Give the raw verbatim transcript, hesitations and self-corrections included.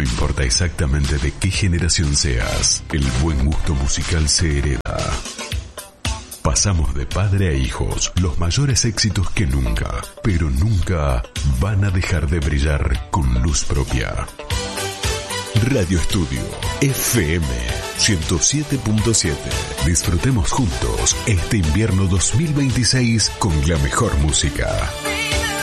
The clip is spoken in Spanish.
importa exactamente de qué generación seas, el buen gusto musical se hereda. Pasamos de padre a hijos los mayores éxitos que nunca, pero nunca van a dejar de brillar con luz propia. Radio Estudio F M ciento siete punto siete. Disfrutemos juntos este invierno dos mil veintiséis con la mejor música.